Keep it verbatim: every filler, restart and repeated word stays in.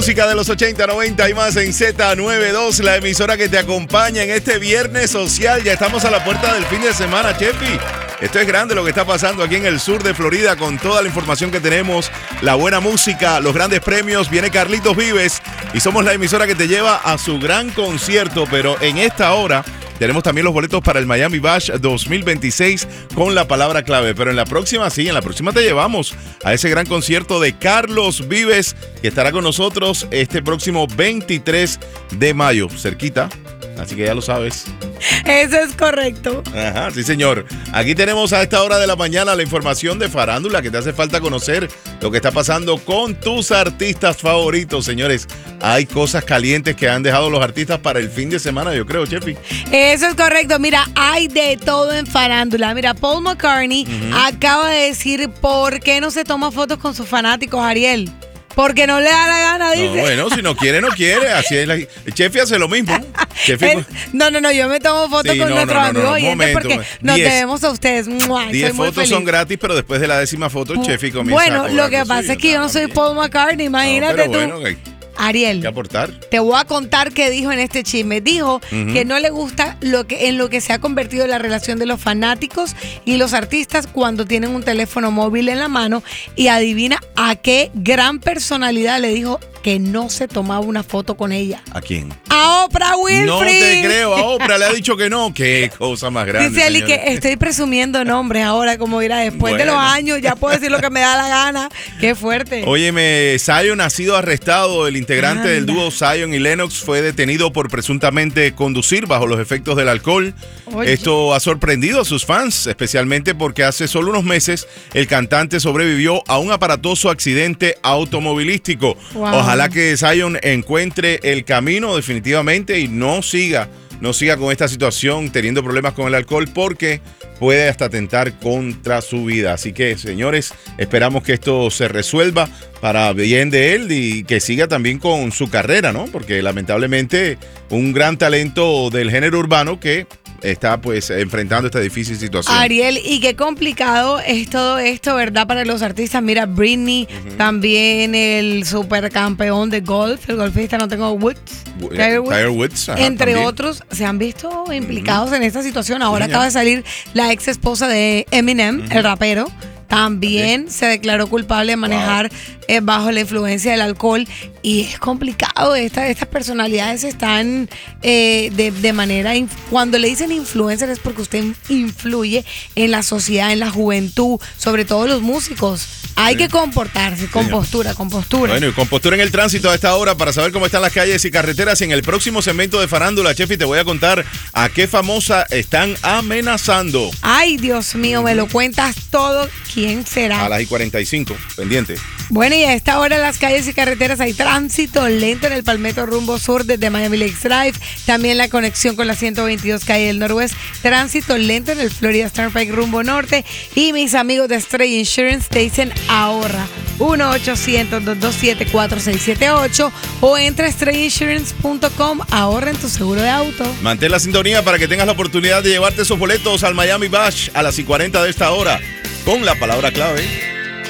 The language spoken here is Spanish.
música de los ochenta, noventa y más en Z noventa y dos, la emisora que te acompaña en este viernes social. Ya estamos a la puerta del fin de semana, Chefi. Esto es grande lo que está pasando aquí en el sur de Florida con toda la información que tenemos, la buena música, los grandes premios. Viene Carlitos Vives y somos la emisora que te lleva a su gran concierto, pero en esta hora tenemos también los boletos para el Miami Bash dos mil veintiséis con la palabra clave. Pero en la próxima, sí, en la próxima te llevamos a ese gran concierto de Carlos Vives, que estará con nosotros este próximo veintitrés de mayo, cerquita. Así que ya lo sabes. Eso es correcto. Ajá, sí, señor. Aquí tenemos a esta hora de la mañana la información de farándula que te hace falta conocer, lo que está pasando con tus artistas favoritos, señores. Hay cosas calientes que han dejado los artistas para el fin de semana, yo creo, Chefi. Eso es correcto. Mira, hay de todo en farándula. Mira, Paul McCartney uh-huh. acaba de decir por qué no se toma fotos con sus fanáticos, Ariel. Porque no le da la gana, dice. No, bueno, si no quiere, no quiere. Así es la... Chefi hace lo mismo. Chefi... Es... No, no, no, yo me tomo fotos sí, con no, nuestros no, no, amigos no, oyentes momento, porque nos diez, debemos a ustedes. Diez fotos feliz. Son gratis, pero después de la décima foto, uh, Chefi comienza bueno, a lo que pasa suyo, es que yo no soy Paul McCartney, imagínate no, pero tú. Bueno, Ariel, ¿qué aportar? Te voy a contar qué dijo en este chisme. Dijo uh-huh. que no le gusta lo que en lo que se ha convertido la relación de los fanáticos y los artistas cuando tienen un teléfono móvil en la mano. Y adivina a qué gran personalidad le dijo que no se tomaba una foto con ella. ¿A quién? A Oprah Winfrey. No te creo, a Oprah le ha dicho que no. Qué cosa más grande. Dice Eli que estoy presumiendo nombres ahora, como dirá, después bueno. de los años ya puedo decir lo que me da la gana. Qué fuerte. Óyeme, Zion ha sido arrestado. El integrante Anda. del dúo Zion y Lennox fue detenido por presuntamente conducir bajo los efectos del alcohol. Oye. Esto ha sorprendido a sus fans, especialmente porque hace solo unos meses el cantante sobrevivió a un aparatoso accidente automovilístico. Wow. Ojalá que Zion encuentre el camino definitivamente y no siga, no siga con esta situación teniendo problemas con el alcohol porque puede hasta atentar contra su vida. Así que, señores, esperamos que esto se resuelva para bien de él y que siga también con su carrera, ¿no? Porque lamentablemente un gran talento del género urbano que está pues enfrentando esta difícil situación. Ariel, y qué complicado es todo esto, ¿verdad? Para los artistas. Mira, Britney, uh-huh. también el supercampeón de golf, el golfista, no tengo Woods, Tiger Woods, Tiger Woods ajá, entre también. Otros, se han visto implicados uh-huh. en esta situación. Ahora sí, acaba de salir la ex esposa de Eminem, uh-huh. el rapero. También se declaró culpable de manejar wow. eh, bajo la influencia del alcohol y es complicado. Esta, estas personalidades están eh, de, de manera... Inf- cuando le dicen influencer es porque usted influye en la sociedad, en la juventud, sobre todo los músicos. Hay sí. que comportarse con sí. postura, con postura. Bueno, y con postura en el tránsito a esta hora para saber cómo están las calles y carreteras. En el próximo segmento de Farándula, Chefi, te voy a contar a qué famosa están amenazando. Ay, Dios mío, uh-huh. me lo cuentas todo. ¿Quién será? A las y cuarenta y cinco, pendiente. Bueno, y a esta hora en las calles y carreteras hay tránsito lento en el Palmetto rumbo sur desde Miami Lakes Drive. También la conexión con la ciento veintidós calle del Noroeste. Tránsito lento en el Florida Turnpike rumbo norte. Y mis amigos de Stray Insurance te dicen ahorra. uno ochocientos, dos dos siete, cuatro seis siete ocho o entra a stray insurance punto com. Ahorra en tu seguro de auto. Mantén la sintonía para que tengas la oportunidad de llevarte esos boletos al Miami Bash a las y cuarenta de esta hora con la palabra clave.